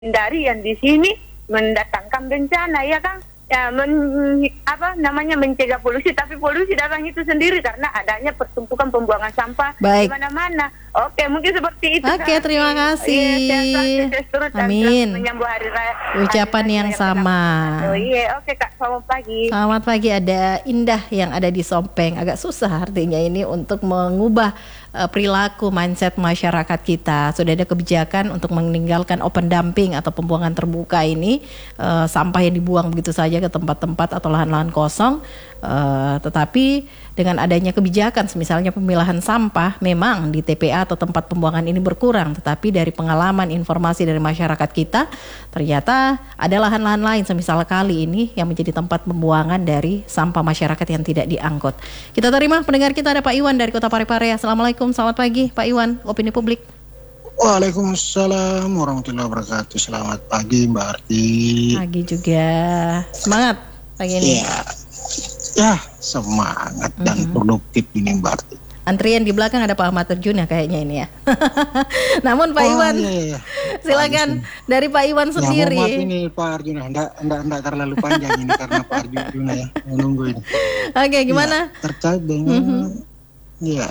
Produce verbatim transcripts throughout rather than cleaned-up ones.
menghindari yang di sini mendatangkan bencana, ya kan? Ya, men, apa namanya mencegah polusi, tapi polusi datang itu sendiri karena adanya pertumpukan pembuangan sampah di mana-mana. Oke, mungkin seperti itu. Oke, terima kasih. Iya, amin. Menyambut hari raya. Ucapan hari yang sama. Oh iya, oke Kak, selamat pagi. Selamat pagi. Ada Indah yang ada di Sompeng. Agak susah artinya ini untuk mengubah uh, perilaku mindset masyarakat kita. Sudah ada kebijakan untuk meninggalkan open dumping atau pembuangan terbuka ini, uh, sampah yang dibuang begitu saja ke tempat-tempat atau lahan-lahan kosong. Uh, tetapi dengan adanya kebijakan, misalnya pemilahan sampah, memang di T P A atau tempat pembuangan ini berkurang. Tetapi dari pengalaman informasi dari masyarakat kita, ternyata ada lahan-lahan lain, semisal kali ini, yang menjadi tempat pembuangan dari sampah masyarakat yang tidak diangkut. Kita terima pendengar kita, ada Pak Iwan dari Kota Parepare. Assalamualaikum, selamat pagi Pak Iwan, opini publik. Waalaikumsalam warahmatullahi wabarakatuh. Selamat pagi Mbak Arti. Pagi juga. Semangat pagi ini. Ya, ya semangat mm-hmm. dan produktif ini Mbak Arti. Antrian di belakang ada Pak Ahmad Terjun ya kayaknya ini ya. Namun Pak oh, Iwan, iya, iya. silakan Pak dari Pak Iwan sendiri. Ya, maaf ini Pak Arjuna, enggak, enggak, enggak terlalu panjang ini karena Pak Arjuna ya menunggu ini. Oke, gimana? Ya, terkait dengan mm-hmm. ya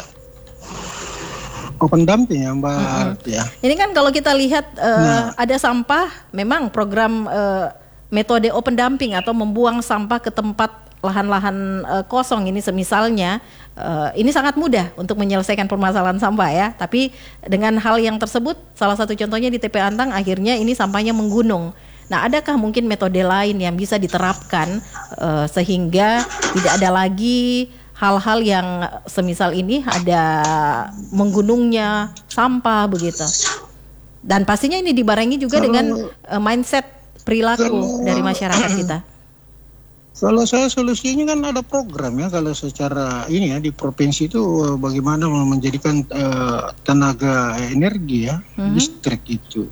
open dumping ya Mbak mm-hmm. Arti ya. Ini kan kalau kita lihat uh, nah. ada sampah, memang program uh, metode open dumping atau membuang sampah ke tempat lahan-lahan uh, kosong ini semisalnya, uh, ini sangat mudah untuk menyelesaikan permasalahan sampah ya. Tapi dengan hal yang tersebut, salah satu contohnya di T P A Antang, akhirnya ini sampahnya menggunung. Nah, adakah mungkin metode lain yang bisa diterapkan uh, sehingga tidak ada lagi hal-hal yang semisal ini ada menggunungnya sampah begitu? Dan pastinya ini dibarengi juga kalau, dengan uh, mindset perilaku kalau, dari masyarakat kita. Kalau saya solusinya kan ada program ya, kalau secara ini ya di provinsi itu bagaimana menjadikan uh, tenaga energi ya, mm-hmm. listrik itu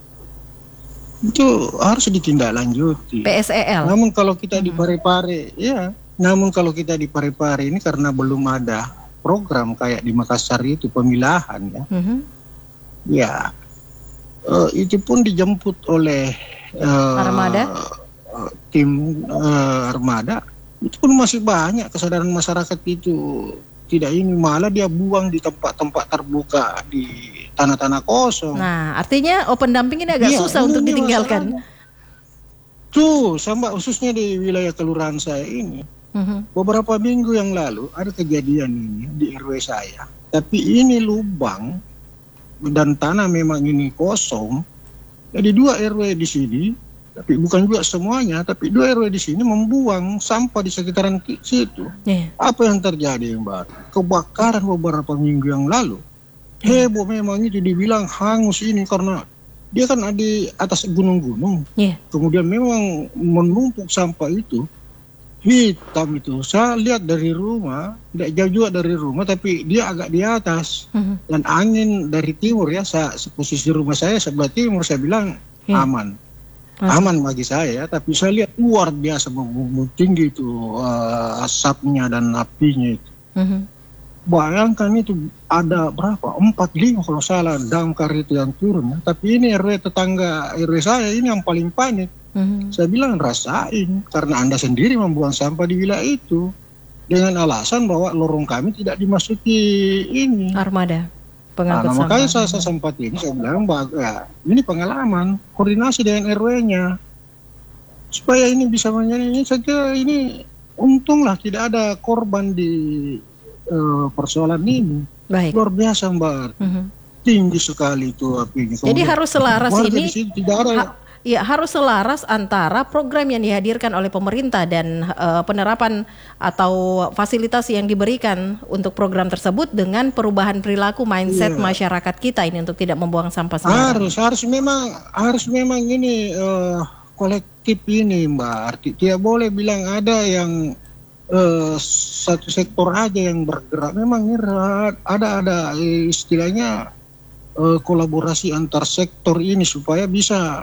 itu harus ditindaklanjuti. P S E L. Namun kalau kita mm-hmm. di Parepare ya, namun kalau kita di Parepare ini karena belum ada program kayak di Makassar itu pemilahan ya, mm-hmm. ya uh, itu pun dijemput oleh uh, Armada. tim uh, armada itu pun masih banyak kesadaran masyarakat itu tidak ini, malah dia buang di tempat-tempat terbuka di tanah-tanah kosong. Nah, artinya open dumping ini agak ya, susah ini untuk ditinggalkan. Tuh, sama khususnya di wilayah kelurahan saya ini. Uh-huh. Beberapa minggu yang lalu ada kejadian ini di R W saya. Tapi ini lubang dan tanah memang ini kosong. Jadi dua R W di sini, tapi bukan juga semuanya, tapi dua R W di sini membuang sampah di sekitaran situ. Yeah. Apa yang terjadi Mbak? Kebakaran beberapa minggu yang lalu. Yeah. Heboh memang itu, dibilang hangus ini karena dia kan ada di atas gunung-gunung. Yeah. Kemudian memang menumpuk sampah itu hitam itu. Saya lihat dari rumah, tidak jauh juga dari rumah, tapi dia agak di atas. Mm-hmm. Dan angin dari timur ya, saya, posisi rumah saya sebelah timur, saya bilang yeah. aman. Aman bagi saya, tapi saya lihat luar biasa membumbung tinggi itu uh, asapnya dan apinya itu. Mm-hmm. Bayangkan itu ada berapa? Empat lima kalau salah damkar itu yang turun. Ya. Tapi ini R W tetangga R W saya ini yang paling panik. Mm-hmm. Saya bilang rasain karena Anda sendiri membuang sampah di wilayah itu dengan alasan bahwa lorong kami tidak dimasuki ini armada. Nah, makanya saya, saya sempat ini saya bilang bahwa ya, ini pengalaman koordinasi dengan R W-nya supaya ini bisa menjadi ini saja, ini untunglah tidak ada korban di uh, persoalan ini. Baik. Luar biasa Mbak, uh-huh. tinggi sekali itu apinya. Jadi harus selaras ini. Tidak ada. Ha- Ya, harus selaras antara program yang dihadirkan oleh pemerintah dan uh, penerapan atau fasilitas yang diberikan untuk program tersebut dengan perubahan perilaku mindset yeah. masyarakat kita ini untuk tidak membuang sampah sembarangan. Harus, harus memang, harus memang ini uh, kolektif ini Mbak Arti. Tidak boleh bilang ada yang uh, satu sektor aja yang bergerak. Memang ada ada istilahnya uh, kolaborasi antar sektor ini supaya bisa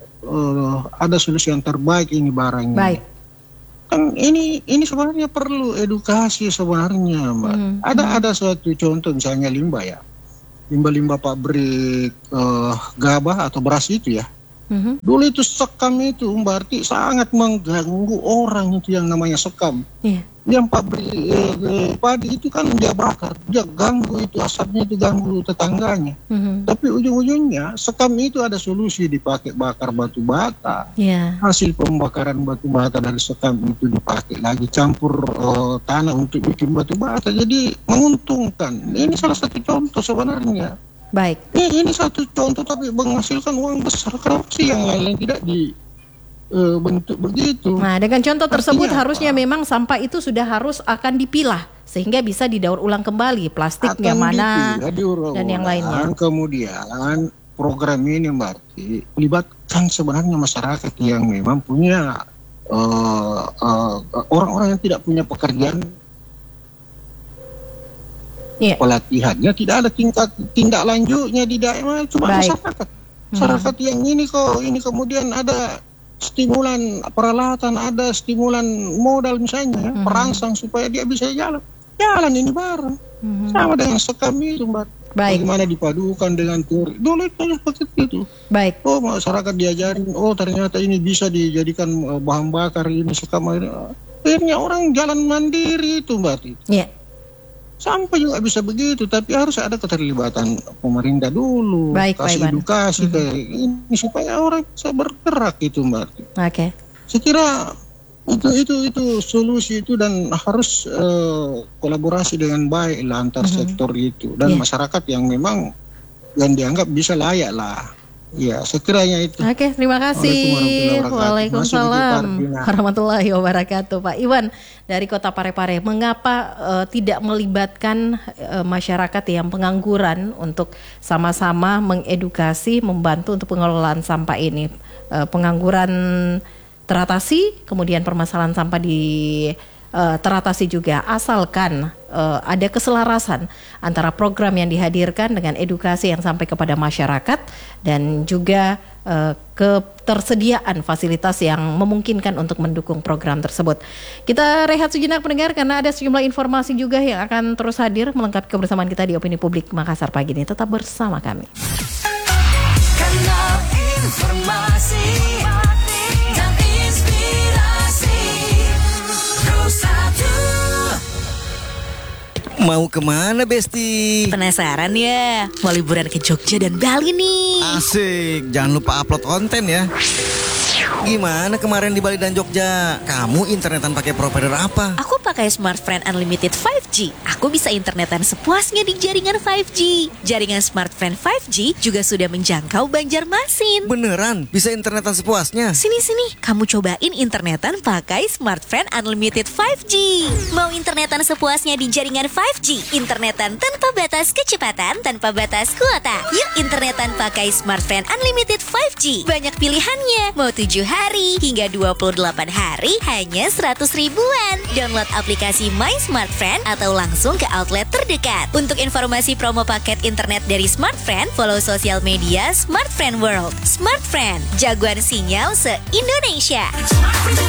Uh, ada solusi yang terbaik ini barangnya. Baik. Kan ini ini sebenarnya perlu edukasi sebenarnya, Mbak. Hmm. Ada ada suatu contoh misalnya limbah ya, limbah-limbah pabrik uh, gabah atau beras itu ya, Mm-hmm. Dulu itu sekam itu berarti sangat mengganggu orang itu yang namanya sekam. Yeah. Yang pabrik eh, eh, padi itu kan dia bakar, dia ganggu itu asapnya, itu ganggu tetangganya. Mm-hmm. Tapi ujung-ujungnya sekam itu ada solusi, dipakai bakar batu bata. Yeah. Hasil pembakaran batu bata dari sekam itu dipakai lagi campur uh, tanah untuk bikin batu bata. Jadi menguntungkan. Ini salah satu contoh sebenarnya. Baik. Ini, ini satu contoh tapi menghasilkan uang besar. Kenapa sih yang lain tidak di Uh, bentuk begitu. Nah, dengan contoh tersebut artinya harusnya apa? Memang sampah itu sudah harus akan dipilah sehingga bisa didaur ulang kembali plastiknya mana dipilah, dan yang lainnya. Kemudian program ini berarti melibatkan sebenarnya masyarakat yang memang punya uh, uh, orang-orang yang tidak punya pekerjaan. Yeah. Pelatihannya tidak ada tingkat tindak lanjutnya di daerah, cuma Baik. masyarakat. Masyarakat hmm. yang ini kok ini kemudian ada stimulan peralatan, ada stimulan modal misalnya, mm-hmm. perangsang supaya dia bisa jalan. Jalan ini bareng. Mm-hmm. Sama dengan sekam itu, Mbak. Baik. Bagaimana dipadukan dengan teori. Dulu itu seperti itu. Baik. Oh, masyarakat diajarin, oh ternyata ini bisa dijadikan bahan bakar, ini sekam. Akhirnya orang jalan mandiri itu, Mbak. Iya. Yeah. Sampai juga bisa begitu, tapi harus ada keterlibatan pemerintah dulu, baik, kasih baik, edukasi hmm. kayak ini supaya orang bisa bergerak itu, Mbak. Oke. Okay. Saya kira itu itu itu solusi itu dan harus uh, kolaborasi dengan baik lah antar hmm. sektor itu dan yeah. masyarakat yang memang yang dianggap bisa layak lah. Ya, sekiranya itu. Oke, terima kasih. Waalaikumsalam warahmatullahi wabarakatuh. Pak Iwan dari Kota Parepare, mengapa uh, tidak melibatkan uh, masyarakat yang pengangguran untuk sama-sama mengedukasi, membantu untuk pengelolaan sampah ini? Uh, pengangguran teratasi, kemudian permasalahan sampah di Uh, teratasi juga, asalkan uh, ada keselarasan antara program yang dihadirkan dengan edukasi yang sampai kepada masyarakat dan juga uh, ketersediaan fasilitas yang memungkinkan untuk mendukung program tersebut. Kita rehat sejenak pendengar karena ada sejumlah informasi juga yang akan terus hadir melengkapi kebersamaan kita di Opini Publik Makassar pagi ini. Tetap bersama kami. Kanal Informasi Mau kemana, Besti? Penasaran ya? Mau liburan ke Jogja dan Bali nih. Asik, jangan lupa upload konten ya. Gimana kemarin di Bali dan Jogja? Kamu internetan pakai provider apa? Aku pakai Smartfriend Unlimited lima G. Aku bisa internetan sepuasnya di jaringan lima G. Jaringan Smartfriend lima G juga sudah menjangkau Banjarmasin. Beneran? Bisa internetan sepuasnya? Sini-sini, kamu cobain internetan pakai Smartfriend Unlimited lima G. Mau internetan sepuasnya di jaringan lima G? Internetan tanpa batas kecepatan, tanpa batas kuota. Yuk internetan pakai Smartfriend Unlimited lima G. Banyak pilihannya. Mau tujuh hari hingga dua puluh delapan hari hanya seratus ribuan. Download aplikasi My Smartfriend atau langsung ke outlet terdekat. Untuk informasi promo paket internet dari Smartfriend, follow sosial media Smartfriend World. Smartfriend, jagoan sinyal se-Indonesia.